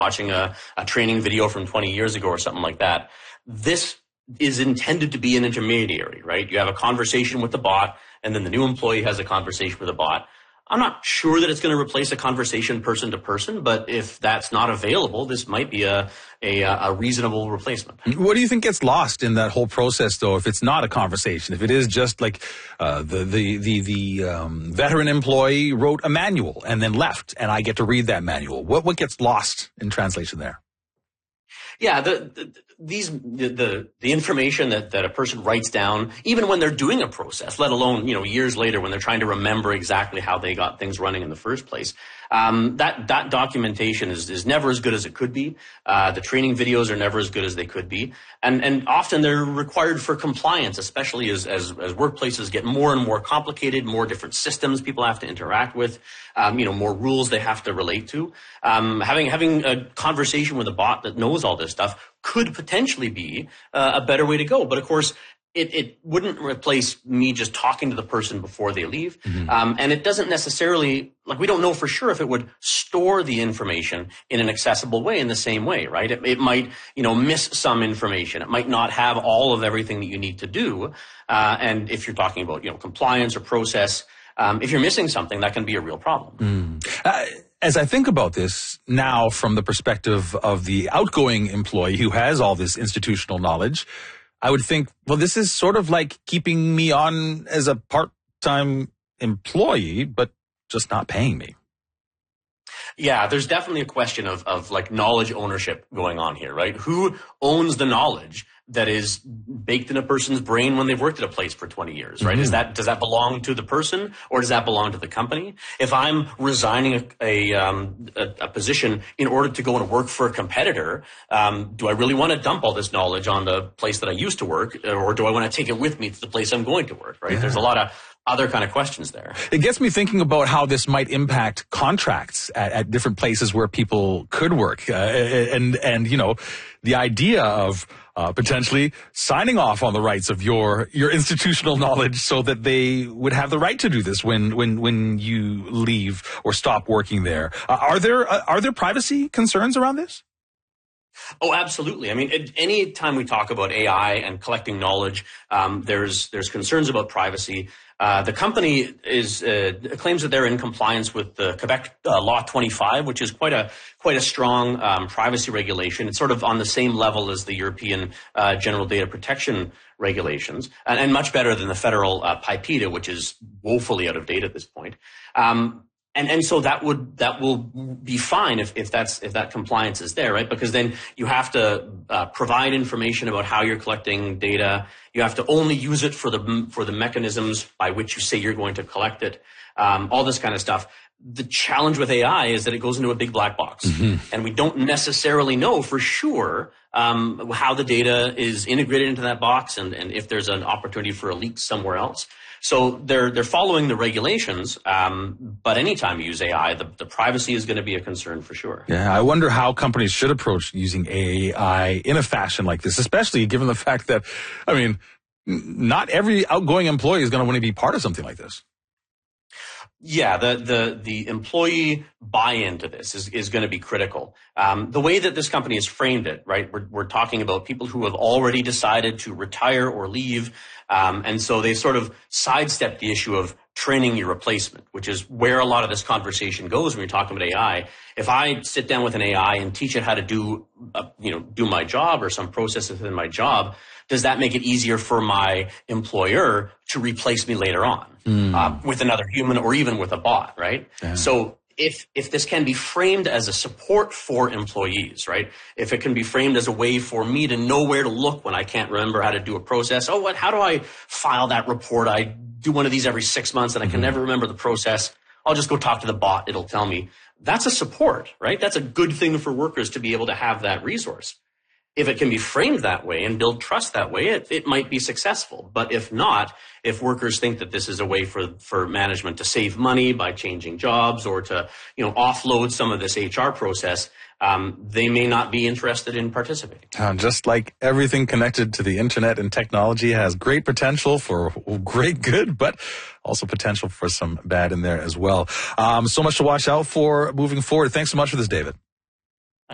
watching a training video from 20 years ago or something like that. This is intended to be an intermediary, right? You have a conversation with the bot, and then the new employee has a conversation with the bot. I'm not sure that it's going to replace a conversation person to person, but if that's not available, this might be a reasonable replacement. What do you think gets lost in that whole process, though, if it's not a conversation? If it is just like the veteran employee wrote a manual and then left, and I get to read that manual, what gets lost in translation there? Yeah, the information that a person writes down, even when they're doing a process, let alone, years later when they're trying to remember exactly how they got things running in the first place, that documentation is never as good as it could be. The training videos are never as good as they could be. And often they're required for compliance, especially as workplaces get more and more complicated, more different systems people have to interact with, more rules they have to relate to. Having a conversation with a bot that knows all this stuff could potentially be a better way to go. But of course, it wouldn't replace me just talking to the person before they leave. Mm-hmm. And it doesn't necessarily, we don't know for sure if it would store the information in an accessible way in the same way, right? It might, miss some information. It might not have all of everything that you need to do. And if you're talking about, compliance or process, if you're missing something, that can be a real problem. As I think about this now from the perspective of the outgoing employee who has all this institutional knowledge, I would think, well, this is sort of like keeping me on as a part-time employee, but just not paying me. Yeah, there's definitely a question of knowledge ownership going on here, right? Who owns the knowledge that is baked in a person's brain when they've worked at a place for 20 years, right? Mm-hmm. Does that belong to the person or does that belong to the company? If I'm resigning a position in order to go and work for a competitor, do I really want to dump all this knowledge on the place that I used to work, or do I want to take it with me to the place I'm going to work, right? Yeah. There's a lot of other kind of questions there. It gets me thinking about how this might impact contracts at different places where people could work. And the idea of potentially signing off on the rights of your institutional knowledge so that they would have the right to do this when you leave or stop working there. Are there privacy concerns around this? Oh, absolutely. I mean, any time we talk about AI and collecting knowledge, there's concerns about privacy. The company claims that they're in compliance with the Quebec Law 25, which is quite a strong privacy regulation. It's sort of on the same level as the European General Data Protection regulations, and much better than the federal PIPEDA, which is woefully out of date at this point. And so that will be fine if that compliance is there, right? Because then you have to provide information about how you're collecting data. You have to only use it for the mechanisms by which you say you're going to collect it. All this kind of stuff. The challenge with AI is that it goes into a big black box, and we don't necessarily know for sure how the data is integrated into that box, and if there's an opportunity for a leak somewhere else. So they're following the regulations, but anytime you use AI, the privacy is going to be a concern for sure. Yeah, I wonder how companies should approach using AI in a fashion like this, especially given the fact that, not every outgoing employee is going to want to be part of something like this. Yeah, the employee buy-in to this is going to be critical. The way that this company has framed it, right? We're talking about people who have already decided to retire or leave. And so they sort of sidestep the issue of training your replacement, which is where a lot of this conversation goes when you're talking about AI. If I sit down with an AI and teach it how to do my job or some process within my job, does that make it easier for my employer to replace me later on with another human or even with a bot, right? Yeah. So if this can be framed as a support for employees, right? If it can be framed as a way for me to know where to look when I can't remember how to do a process. How do I file that report? I do one of these every 6 months and I can never remember the process. I'll just go talk to the bot. It'll tell me. That's a support, right? That's a good thing for workers to be able to have that resource. If it can be framed that way and build trust that way, it might be successful. But if not, if workers think that this is a way for management to save money by changing jobs or to, offload some of this HR process, they may not be interested in participating. Just like everything connected to the internet and technology has great potential for great good, but also potential for some bad in there as well. So much to watch out for moving forward. Thanks so much for this, David.